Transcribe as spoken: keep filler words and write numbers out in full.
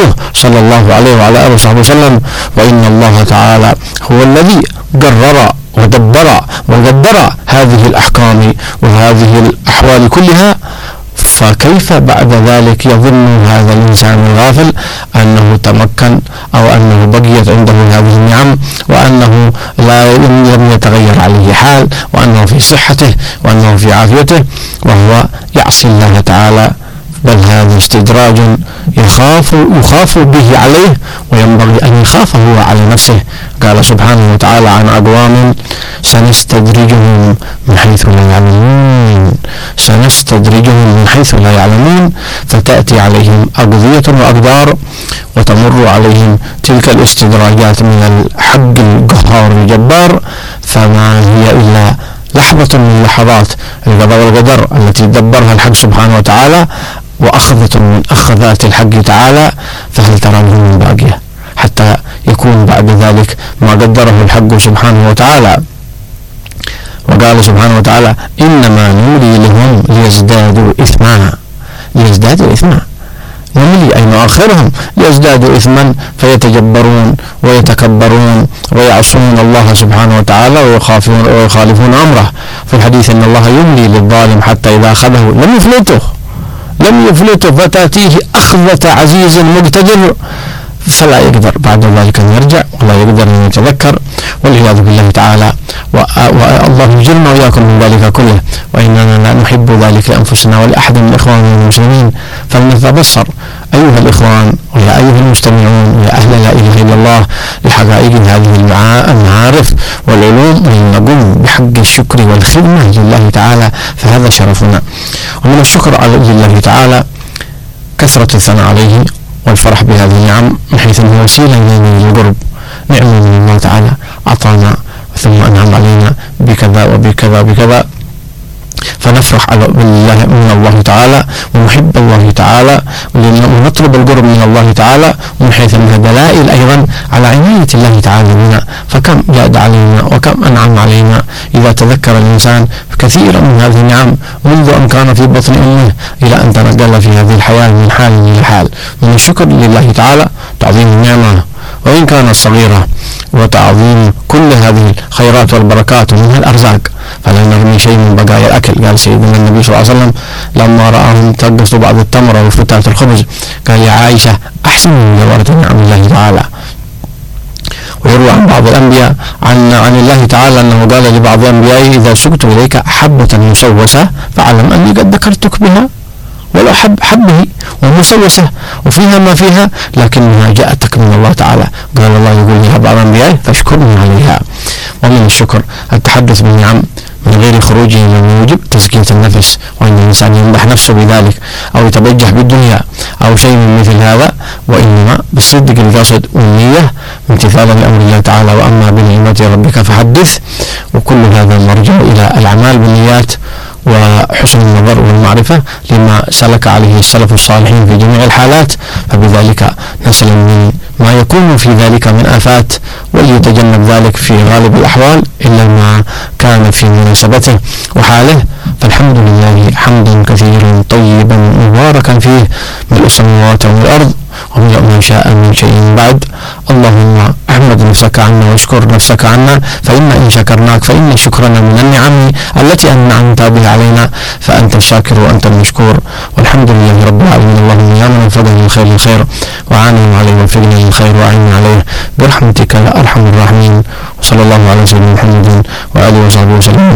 ورسوله صلى الله عليه وعلى آله وصحبه وسلم. وإن الله تعالى هو الذي قرر ودبر وقدر هذه الأحكام وهذه الأحوال كلها، فكيف بعد ذلك يظن هذا الإنسان الغافل أنه تمكن أو أنه بقيت عنده هذه النعم وأنه لا لم يتغير عليه حال وأنه في صحته وأنه في عافيته وهو يعصي الله تعالى؟ بل هذا استدراج يخاف يخاف به عليه، وينبغي أن يخاف هو على نفسه. قال سبحانه وتعالى عن أقوام سنستدرجهم من حيث لا يعلمون، سنستدرجهم من حيث لا يعلمون، فتأتي عليهم أقضية وأقدار وتمر عليهم تلك الاستدراجات من الحق القهار الجبار، فما هي إلا لحظة من لحظات القضاء والقدر التي دبرها الحق سبحانه وتعالى، وأخذة من أخذات الحق تعالى، فهل ترى من باقية حتى يكون بعد ذلك ما قدره الحق سبحانه وتعالى؟ وقال سبحانه وتعالى إنما نملي لهم ليزدادوا إثما، ليزدادوا إثما، نملي أي نؤخرهم ليزدادوا إثما فيتجبرون ويتكبرون ويعصون الله سبحانه وتعالى ويخافون ويخالفون أمره. في الحديث أن الله يملي للظالم حتى إذا أخذه لم يفلته لم يفلته فتأتيه أخذة عزيز مقتدر، فلا يقدر بعد ذلك أن يرجع ولا يقدر أن يتذكر، والعياذ بالله تعالى. والله يجرنا وإياكم من ذلك كله، وإننا لا نحب ذلك لأنفسنا ولأحد من إخواننا المسلمين. فلنتبصر أيها الإخوان ويا أيها المستمعون ويا أهل لا إله إلا الله لحقائق هذه المعارف والعلوم، ولنقوم بحق الشكر والخدمة لله تعالى، فهذا شرفنا. ومن الشكر على لله تعالى كثرة الثناء عليه والفرح بهذه النعم، من حيث أنه وسيلة للقرب، نعم من الله تعالى أعطانا ثم أنعم علينا بكذا وبكذا وبكذا، فنفرح بالله من الله تعالى ونحب الله تعالى ونطلب القرب من الله تعالى، ومن حيث أنها دلائل أيضا على عناية الله تعالى بنا. فكم جاد علينا وكم أنعم علينا إذا تذكر الإنسان كثيرا من هذه النعم منذ أن كان في بطن أمه إلى أن تنقل في هذه الحياة من حال إلى حال. من الشكر لله تعالى تعظيم النعمة وإن كانت صغيرة، وتعظيم كل هذه الخيرات والبركات ومنها الأرزاق، فلا نرمي شيء من بقايا الأكل. قال سيدنا النبي صلى الله عليه وسلم لما رآهم تنقصوا بعض التمر وفتات الخبز قال يا عائشة أحسن من جوارة نعم الله تعالى. ويروى عن بعض الأنبياء عن عن الله تعالى أنه قال لبعض أنبيائه إذا سقت إليك حبة مشوشة فاعلم أني قد ذكرتك بها، ولو حب حبه ومسوسة وفيها ما فيها لكنها جاءتك من الله تعالى. قال الله يقول لها بعض أنبيائه فاشكرني عليها. ومن الشكر التحدث بالنعم من غير خروجه من يوجب تزكية النفس، وأن الإنسان يمدح نفسه بذلك أو يتبجح بالدنيا أو شيء من مثل هذا، وإنما بالصدق القصد والنية امتثالا لأمر الله تعالى. وأما بنعمة ربك فحدث. وكل هذا مرجع إلى الأعمال بالنيات وحسن النظر والمعرفة لما سلك عليه السلف الصالحين في جميع الحالات، فبذلك نسلم من ما يكون في ذلك من آفات، وليتجنب ذلك في غالب الأحوال إلا ما كان في مناسبته وحاله. فالحمد لله حمدا كثيرا طيبا مباركا فيه ملء السماوات والأرض وملء ما شاء من شيء بعد. اللهم احمد نفسك عنا واشكر نفسك عنا، فإن إن شكرناك فإن شكرنا من النعم التي أنعمت بها علينا، فأنت الشاكر وأنت المشكور. والحمد لله رب العالمين. اللهم يا من انفضل الخير الخير وعاننا عليه وفقنا للخير وعيننا عليه برحمتك يا أرحم الراحمين. وصلى الله على سيدنا محمد وآله وصحبه وسلم.